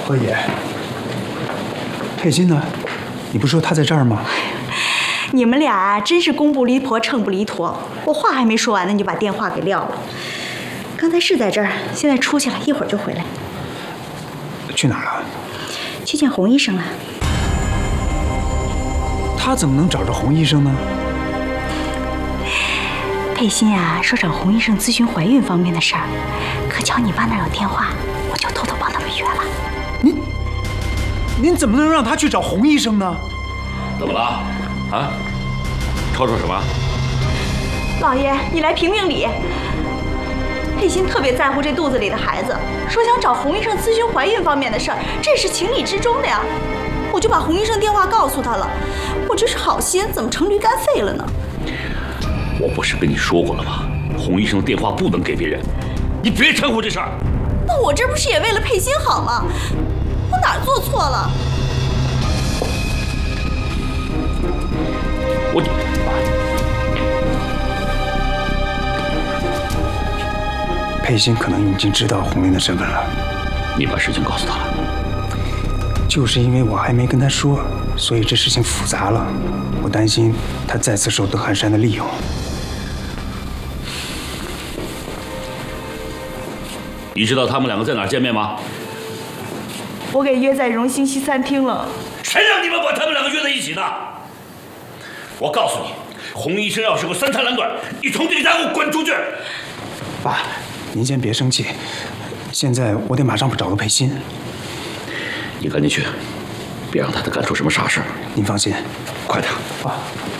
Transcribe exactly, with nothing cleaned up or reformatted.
何爷，佩欣呢？你不说她在这儿吗？ 你们俩啊，真是公不离婆，秤不离砣。我话还没说完呢，你就把电话给撂了。刚才是在这儿，现在出去了，一会儿就回来。 去哪儿了？ 去见洪医生了。 他怎么能找着洪医生呢？ 佩欣啊，说找洪医生咨询怀孕方面的事儿，可巧你爸那儿有电话，我就偷偷帮他们约了。 您，您怎么能让他去找洪医生呢？ 怎么了？啊？吵吵什么？ 老爷，你来评评理。佩欣特别在乎这肚子里的孩子，说想找洪医生咨询怀孕方面的事儿，这是情理之中的呀。我就把洪医生电话告诉他了，我这是好心，怎么成驴肝肺了呢？ 我不是跟你说过了吗？洪医生的电话不能给别人，你别掺和这事儿。 那我这不是也为了佩欣好吗？我哪儿做错了？ 我， 佩欣可能已经知道洪林的身份了。 你把事情告诉他了？ 就是因为我还没跟他说，所以这事情复杂了。我担心他再次受邓汉山的利用。 你知道他们两个在哪儿见面吗？ 我给约在荣兴西餐厅了。 谁让你们把他们两个约在一起的？我告诉你，洪医生要是个三长两短，你从这个家给我滚出去！ 爸，您先别生气，现在我得马上找到佩欣。 你赶紧去，别让他再干出什么傻事。 您放心， 快点， 爸。